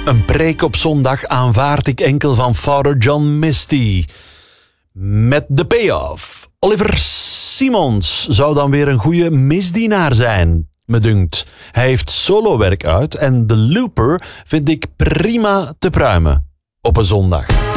Een preek op zondag aanvaard ik enkel van Father John Misty. Met de payoff. Oliver Simons zou dan weer een goede misdienaar zijn, me dunkt. Hij heeft solowerk uit en de Looper vind ik prima te pruimen op een zondag.